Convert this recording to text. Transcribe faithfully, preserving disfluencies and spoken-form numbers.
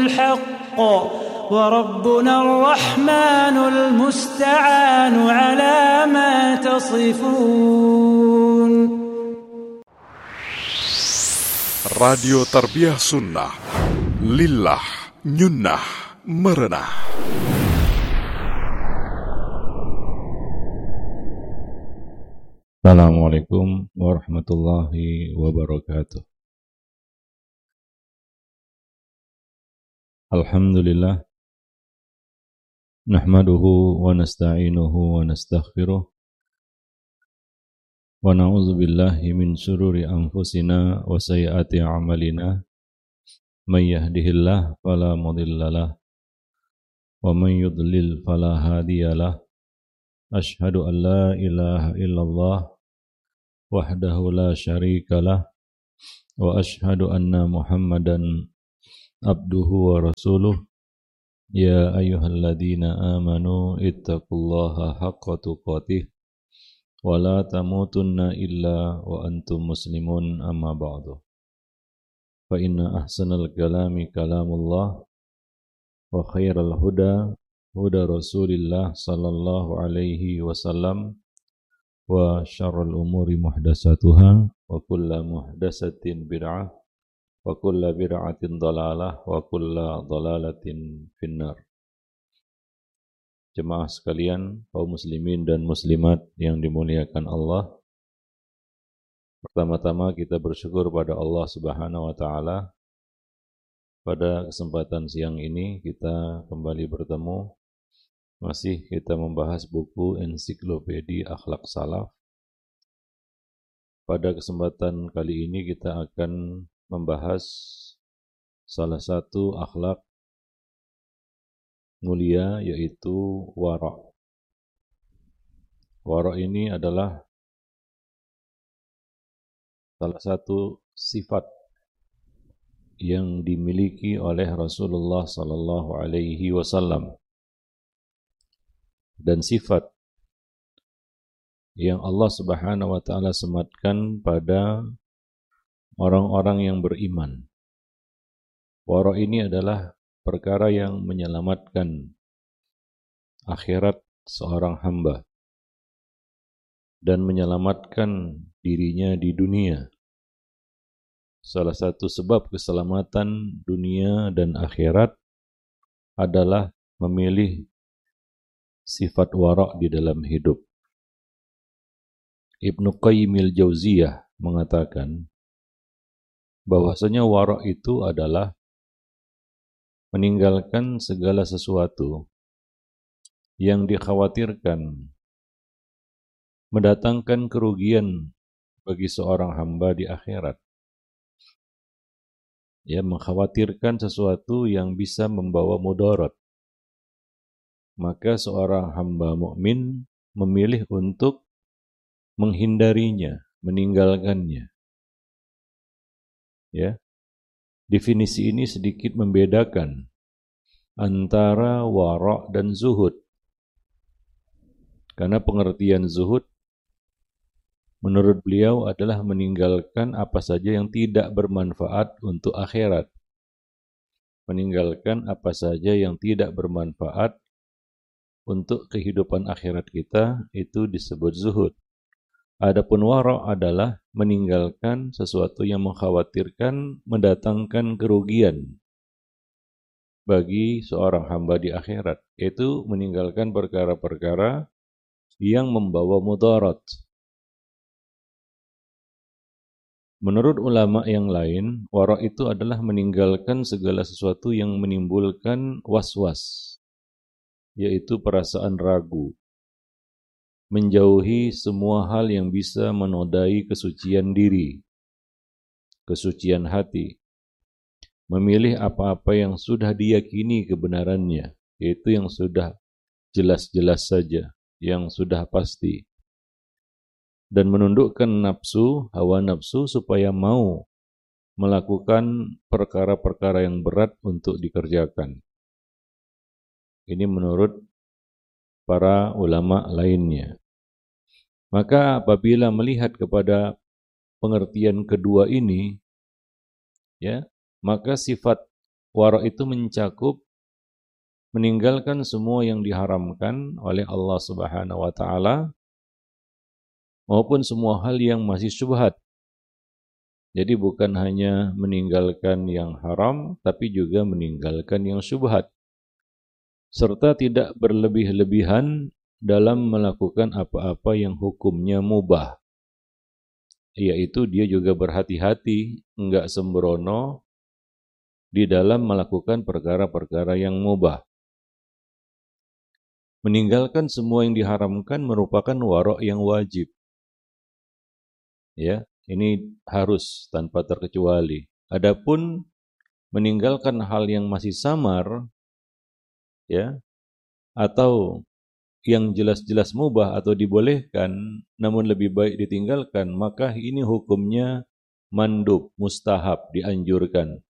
الحق وربنا الرحمن المستعان على ما تصفون. Radio Tarbiyah Sunnah, Lillah, Nyunnah, Merenah. Assalamualaikum warahmatullahi wabarakatuh. Alhamdulillah, nahmaduhu wa nasta'inuhu wa nastaghfiruh, wa na'udzu billahi min syururi anfusina wa sayyiati a'malina, may yahdihillahu fala mudhillalah wa man yudlil fala hadiyalah. Ashhadu an la ilaha illallah wahdahu la syarikalah wa ashhadu anna Muhammadan abduhu wa rasuluh. Ya ayyuhalladzina amanu ittaqullaha haqqa tuqatih wa la tamutunna illa wa antum muslimun, amma ba'du. Fa inna ahsanal kalami kalamullah wa khairal huda huda Rasulillah sallallahu alaihi wasallam, wa syarrul umuri muhdatsatuha wa kullu muhdatsatin bid'ah wa kullu bid'atin dhalalah wa kullu dhalalatin finnar. Jemaah sekalian, kaum muslimin dan muslimat yang dimuliakan Allah, pertama-tama kita bersyukur pada Allah Subhanahu wa taala. Pada kesempatan siang ini kita kembali bertemu. Masih kita membahas buku Ensiklopedia Akhlak Salaf. Pada kesempatan kali ini kita akan membahas salah satu akhlak mulia, yaitu wara'. Wara' ini adalah salah satu sifat yang dimiliki oleh Rasulullah sallallahu alaihi wasallam, dan sifat yang Allah Subhanahu wa taala sematkan pada orang-orang yang beriman. Wara' ini adalah perkara yang menyelamatkan akhirat seorang hamba dan menyelamatkan dirinya di dunia. Salah satu sebab keselamatan dunia dan akhirat adalah memilih sifat wara' di dalam hidup. Ibnu Qayyim al-Jauziyah mengatakan bahwasanya wara' itu adalah meninggalkan segala sesuatu yang dikhawatirkan mendatangkan kerugian bagi seorang hamba di akhirat. Ya, mengkhawatirkan sesuatu yang bisa membawa mudarat. Maka seorang hamba mukmin memilih untuk menghindarinya, meninggalkannya. Ya. Definisi ini sedikit membedakan antara wara' dan zuhud. Karena pengertian zuhud menurut beliau adalah meninggalkan apa saja yang tidak bermanfaat untuk akhirat. Meninggalkan apa saja yang tidak bermanfaat untuk kehidupan akhirat kita, itu disebut zuhud. Adapun wara' adalah meninggalkan sesuatu yang mengkhawatirkan mendatangkan kerugian bagi seorang hamba di akhirat, yaitu meninggalkan perkara-perkara yang membawa mudarat. Menurut ulama yang lain, wara' itu adalah meninggalkan segala sesuatu yang menimbulkan was-was, yaitu perasaan ragu, menjauhi semua hal yang bisa menodai kesucian diri, kesucian hati, memilih apa-apa yang sudah diyakini kebenarannya, yaitu yang sudah jelas-jelas saja, yang sudah pasti, dan menundukkan nafsu, hawa nafsu, supaya mau melakukan perkara-perkara yang berat untuk dikerjakan. Ini menurut para ulama lainnya. Maka apabila melihat kepada pengertian kedua ini, ya, maka sifat Wara' itu mencakup meninggalkan semua yang diharamkan oleh Allah Subhanahu wa taala maupun semua hal yang masih syubhat. Jadi bukan hanya meninggalkan yang haram tapi juga meninggalkan yang syubhat. Serta tidak berlebih-lebihan dalam melakukan apa-apa yang hukumnya mubah. Yaitu dia juga berhati-hati, enggak sembrono di dalam melakukan perkara-perkara yang mubah. Meninggalkan semua yang diharamkan merupakan wara' yang wajib. Ya, ini harus tanpa terkecuali. Adapun meninggalkan hal yang masih samar, ya, atau yang jelas-jelas mubah atau dibolehkan, namun lebih baik ditinggalkan, maka ini hukumnya mandub, mustahab, dianjurkan.